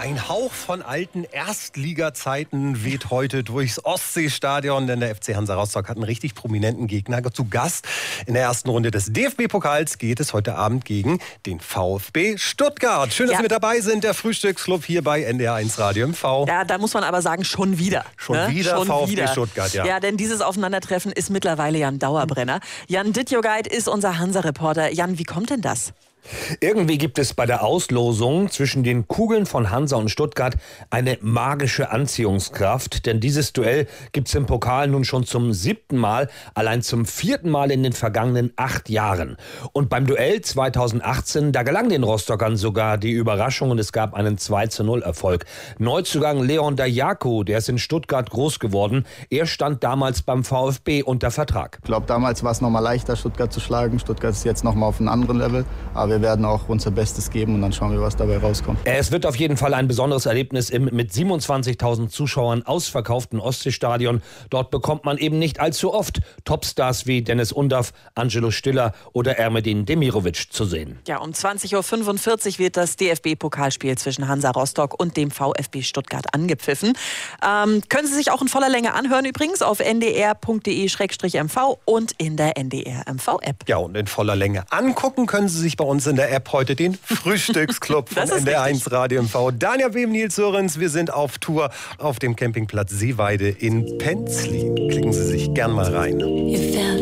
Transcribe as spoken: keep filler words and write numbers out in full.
Ein Hauch von alten Erstliga-Zeiten weht heute durchs Ostseestadion, denn der F C Hansa Rostock hat einen richtig prominenten Gegner zu Gast. In der ersten Runde des D F B-Pokals geht es heute Abend gegen den VfB Stuttgart. Schön, dass ja. Sie mit dabei sind, der Frühstücksclub hier bei N D R eins Radio M V. Ja, da muss man aber sagen, schon wieder. Schon ne? wieder schon VfB wieder. Stuttgart, ja. Ja, denn dieses Aufeinandertreffen ist mittlerweile ja ein Dauerbrenner. Jan Dittjogait ist unser Hansa-Reporter. Jan, wie kommt denn das? Irgendwie gibt es bei der Auslosung zwischen den Kugeln von Hansa und Stuttgart eine magische Anziehungskraft. Denn dieses Duell gibt es im Pokal nun schon zum siebten Mal, allein zum vierten Mal in den vergangenen acht Jahren. Und beim Duell zweitausendachtzehn, da gelang den Rostockern sogar die Überraschung und es gab einen zwei zu null Erfolg. Neuzugang Leon Dajaku, der ist in Stuttgart groß geworden. Er stand damals beim VfB unter Vertrag. Ich glaube, damals war es noch mal leichter, Stuttgart zu schlagen. Stuttgart ist jetzt noch mal auf einem anderen Level. Aber wir werden auch unser Bestes geben und dann schauen wir, was dabei rauskommt. Es wird auf jeden Fall ein besonderes Erlebnis im mit siebenundzwanzigtausend Zuschauern ausverkauften Ostseestadion. Dort bekommt man eben nicht allzu oft Topstars wie Dennis Undaff, Angelo Stiller oder Ermedin Demirovic zu sehen. Ja, um zwanzig Uhr fünfundvierzig wird das D F B-Pokalspiel zwischen Hansa Rostock und dem VfB Stuttgart angepfiffen. Ähm, können Sie sich auch in voller Länge anhören übrigens auf n d r punkt d e slash m v und in der N D R M V-App. Ja, und in voller Länge angucken können Sie sich bei uns in der App heute den Frühstücksclub von N D R eins Radio M V. Daniel Behm, Nils Sörens, wir sind auf Tour auf dem Campingplatz Seeweide in Penzlin. Klicken Sie sich gern mal rein.